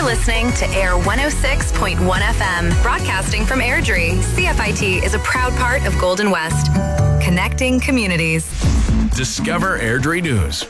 listening to Air 106.1 FM, broadcasting from Airdrie. CFIT is a proud part of Golden West, connecting communities. Discover Airdrie News.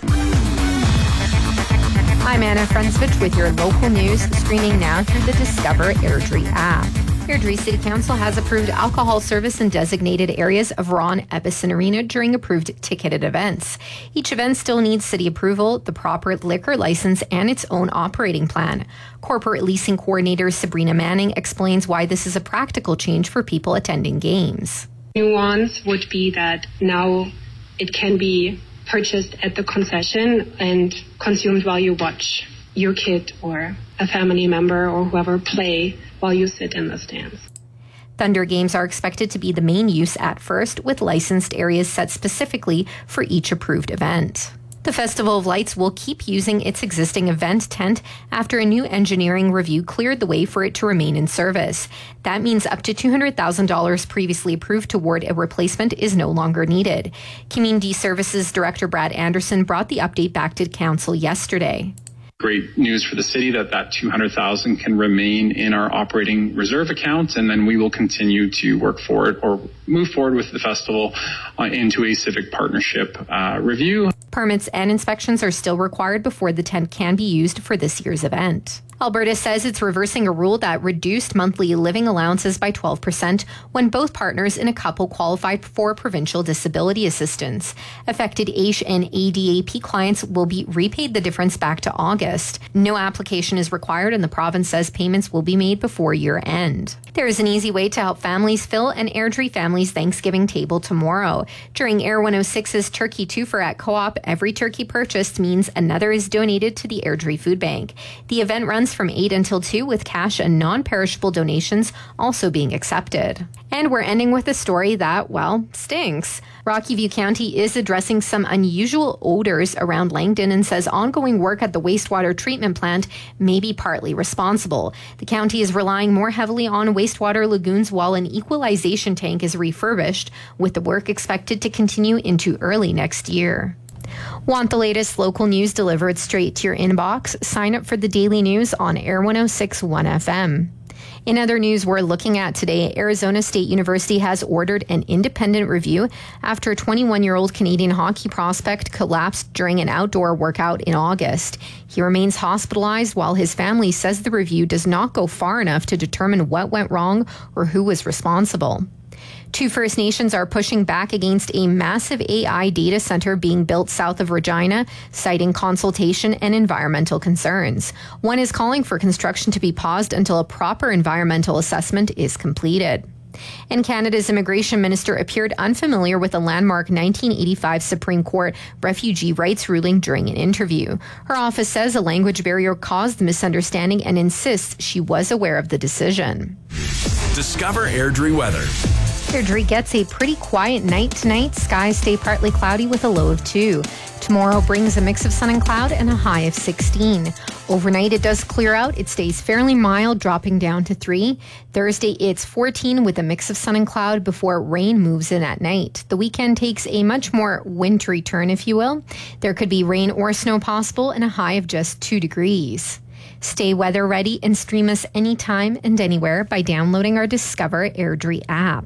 I'm Anna Frensvich with your local news, streaming now through the Discover Airdrie app. Airdrie City Council has approved alcohol service in designated areas of Ron Ebbison Arena during approved ticketed events. Each event still needs city approval, the proper liquor license, and its own operating plan. Corporate leasing coordinator Sabrina Manning explains why this is a practical change for people attending games. Nuance would be that now it can be purchased at the concession and consumed while you watch your kid or a family member or whoever play while you sit in the stands. Thunder games are expected to be the main use at first, with licensed areas set specifically for each approved event. The Festival of Lights will keep using its existing event tent after a new engineering review cleared the way for it to remain in service. That means up to $200,000 previously approved toward a replacement is no longer needed. Community Services Director Brad Anderson brought the update back to Council yesterday. Great news for the city that $200,000 can remain in our operating reserve account, and then we will continue to work forward or move forward with the festival into a civic partnership review. Permits and inspections are still required before the tent can be used for this year's event. Alberta says it's reversing a rule that reduced monthly living allowances by 12% when both partners in a couple qualified for provincial disability assistance. Affected AISH and ADAP clients will be repaid the difference back to August. No application is required, and the province says payments will be made before year end. There is an easy way to help families fill an Airdrie family's Thanksgiving table tomorrow. During Air 106's Turkey Twofer at Co-op, every turkey purchased means another is donated to the Airdrie Food Bank. The event runs from 8 until 2 with cash and non-perishable donations also being accepted. And we're ending with a story that, well, stinks. Rocky View County is addressing some unusual odors around Langdon and says ongoing work at the wastewater treatment plant may be partly responsible. The county is relying more heavily on wastewater lagoons while an equalization tank is refurbished, with the work expected to continue into early next year. Want the latest local news delivered straight to your inbox? Sign up for the daily news on Air 106.1 FM. In other news we're looking at today, Arizona State University has ordered an independent review after a 21-year-old Canadian hockey prospect collapsed during an outdoor workout in August. He remains hospitalized while his family says the review does not go far enough to determine what went wrong or who was responsible. 2 First Nations are pushing back against a massive AI data center being built south of Regina, citing consultation and environmental concerns. One is calling for construction to be paused until a proper environmental assessment is completed. And Canada's immigration minister appeared unfamiliar with a landmark 1985 Supreme Court refugee rights ruling during an interview. Her office says a language barrier caused the misunderstanding and insists she was aware of the decision. Discover Airdrie weather. Airdrie gets a pretty quiet night tonight. Skies stay partly cloudy with a low of 2. Tomorrow brings a mix of sun and cloud and a high of 16. Overnight it does clear out. It stays fairly mild, dropping down to 3. Thursday it's 14 with a mix of sun and cloud before rain moves in at night. The weekend takes a much more wintry turn, if you will. There could be rain or snow possible and a high of just 2 degrees. Stay weather ready and stream us anytime and anywhere by downloading our Discover Airdrie app.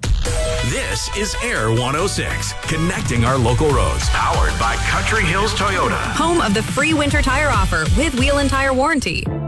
This is Air 106, connecting our local roads. Powered by Country Hills Toyota. Home of the free winter tire offer with wheel and tire warranty.